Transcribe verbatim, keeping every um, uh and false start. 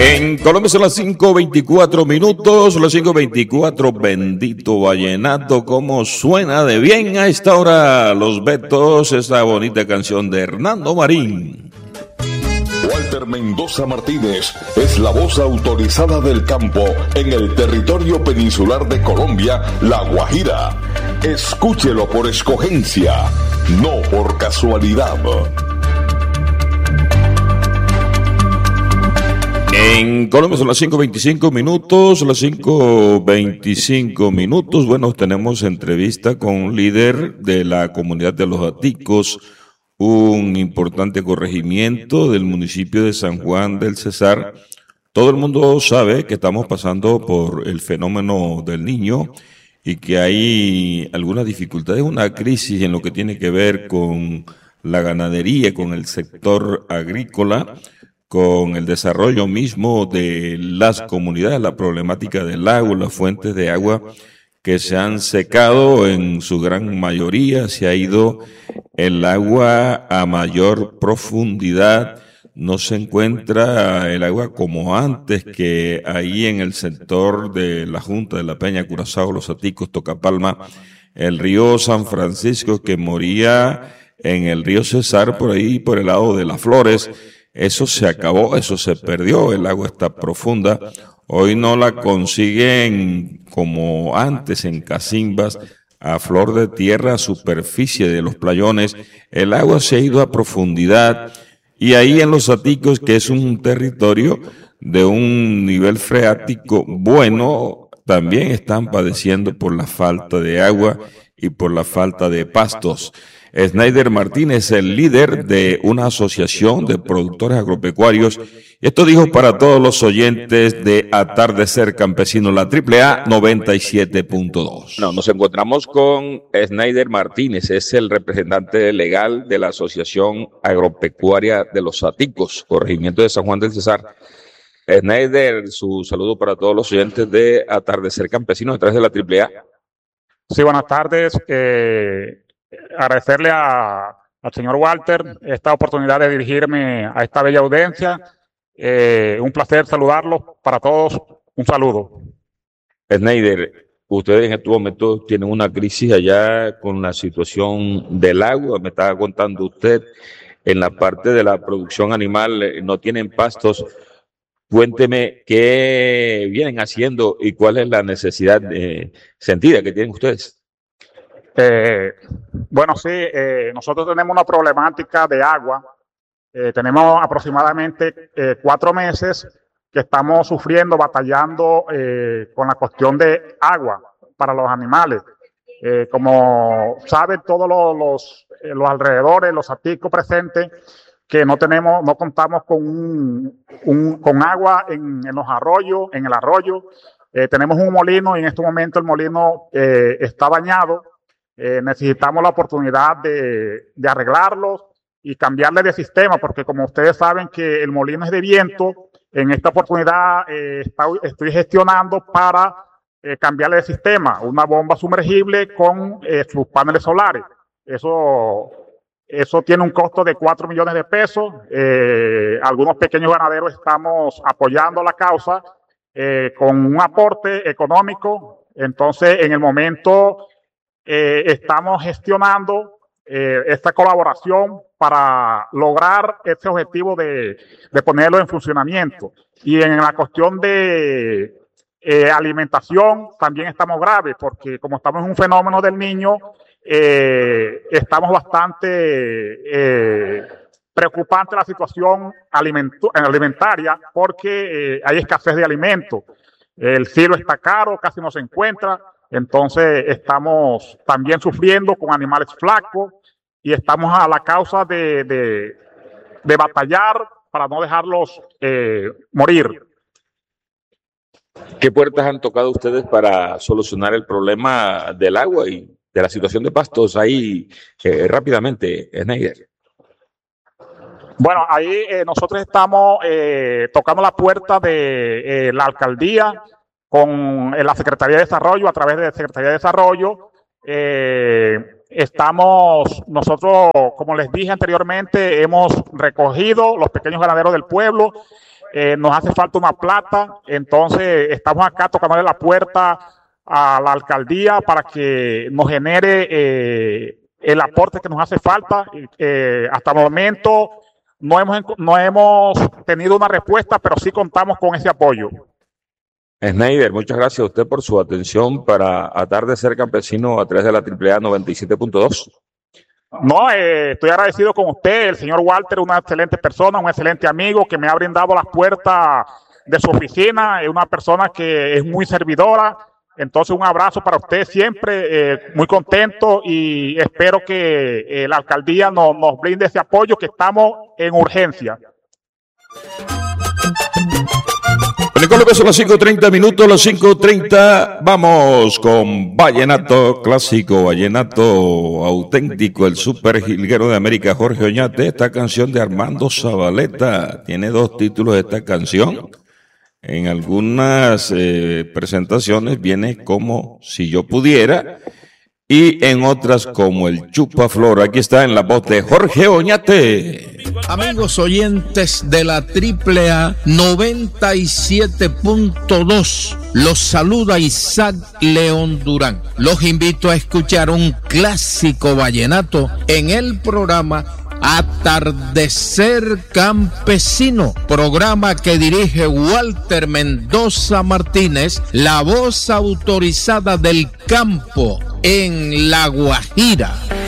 En Colombia son las cinco veinticuatro minutos, las cinco veinticuatro, bendito vallenato, cómo suena de bien a esta hora los Betos, esta bonita canción de Hernando Marín. Walter Mendoza Martínez es la voz autorizada del campo en el territorio peninsular de Colombia, La Guajira. Escúchelo por escogencia, no por casualidad. En Colombia son las cinco veinticinco minutos, las cinco veinticinco minutos. Bueno, tenemos entrevista con un líder de la comunidad de los Aticos, un importante corregimiento del municipio de San Juan del Cesar. Todo el mundo sabe que estamos pasando por el fenómeno del Niño y que hay algunas dificultades, una crisis en lo que tiene que ver con la ganadería, con el sector agrícola, con el desarrollo mismo de las comunidades, la problemática del agua, las fuentes de agua que se han secado en su gran mayoría, se ha ido el agua a mayor profundidad, no se encuentra el agua como antes, que ahí en el sector de la Junta de la Peña, Curazao, Los Aticos, Tocapalma, el río San Francisco que moría en el río Cesar, por ahí por el lado de Las Flores. Eso se acabó, eso se perdió, el agua está profunda. Hoy no la consiguen como antes en cacimbas, a flor de tierra, a superficie de los playones. El agua se ha ido a profundidad y ahí en los Aticos, que es un territorio de un nivel freático bueno, también están padeciendo por la falta de agua y por la falta de pastos. Snyder Martínez, el líder de una asociación de productores agropecuarios. Esto dijo para todos los oyentes de Atardecer Campesino, la Triple A noventa y siete punto dos. No, nos encontramos con Snyder Martínez, es el representante legal de la Asociación Agropecuaria de los Aticos, corregimiento de San Juan del Cesar. Snyder, su saludo para todos los oyentes de Atardecer Campesino a través de la Triple A. Sí, buenas tardes. Eh... Agradecerle a, al señor Walter esta oportunidad de dirigirme a esta bella audiencia. Eh, un placer saludarlos para todos. Un saludo. Snyder, ustedes en estos momentos tienen una crisis allá con la situación del agua. Me estaba contando usted, en la parte de la producción animal eh, no tienen pastos. Cuénteme qué vienen haciendo y cuál es la necesidad eh, sentida que tienen ustedes. Eh, bueno, sí, eh, nosotros tenemos una problemática de agua. Eh, tenemos aproximadamente eh, cuatro meses que estamos sufriendo, batallando eh, con la cuestión de agua para los animales. Eh, como saben todos los, los, eh, los alrededores, los aticos presentes, que no tenemos, no contamos con, un, un, con agua en, en los arroyos, en el arroyo. Eh, tenemos un molino y en este momento el molino eh, está bañado. Eh, necesitamos la oportunidad de, de arreglarlos y cambiarle de sistema, porque como ustedes saben que el molino es de viento, en esta oportunidad eh, está, estoy gestionando para eh, cambiarle de sistema, una bomba sumergible con eh, sus paneles solares. Eso, eso tiene un costo de cuatro millones de pesos. Eh, algunos pequeños ganaderos estamos apoyando la causa eh, con un aporte económico. Entonces, en el momento... Eh, estamos gestionando eh, esta colaboración para lograr este objetivo de, de ponerlo en funcionamiento. Y en la cuestión de eh, alimentación también estamos graves, porque como estamos en un fenómeno del Niño, eh, estamos bastante eh, preocupante la situación alimentaria, porque eh, hay escasez de alimentos. El cielo está caro, casi no se encuentra. Entonces estamos también sufriendo con animales flacos y estamos a la causa de, de, de batallar para no dejarlos eh, morir. ¿Qué puertas han tocado ustedes para solucionar el problema del agua y de la situación de pastos ahí eh, rápidamente, Snyder? Bueno, ahí eh, nosotros estamos eh, tocando la puerta de eh, la alcaldía, con la Secretaría de Desarrollo, a través de la Secretaría de Desarrollo. Eh, estamos, nosotros, como les dije anteriormente, hemos recogido los pequeños ganaderos del pueblo eh, nos hace falta una plata, entonces estamos acá tocándole la puerta a la alcaldía para que nos genere eh, el aporte que nos hace falta. Eh, hasta el momento no hemos, no hemos tenido una respuesta, pero sí contamos con ese apoyo. Schneider, muchas gracias a usted por su atención para Atardecer Campesino a través de la triple A noventa y siete punto dos. No, eh, estoy agradecido con usted, el señor Walter, una excelente persona, un excelente amigo que me ha brindado las puertas de su oficina, es una persona que es muy servidora. Entonces, un abrazo para usted siempre, eh, muy contento, y espero que eh, la alcaldía no, nos brinde ese apoyo, que estamos en urgencia. En Colombia son las cinco treinta minutos, las cinco treinta, vamos con vallenato clásico, vallenato auténtico, el super jilguero de América, Jorge Oñate. Esta canción de Armando Zabaleta, tiene dos títulos esta canción. En algunas eh, presentaciones viene como Si yo pudiera, y en otras como el Chupaflor. Aquí está en la voz de Jorge Oñate. Amigos oyentes de la triple A noventa y siete punto dos, los saluda Isaac León Durán. Los invito a escuchar un clásico vallenato en el programa Atardecer Campesino, programa que dirige Walter Mendoza Martínez, la voz autorizada del campo en La Guajira.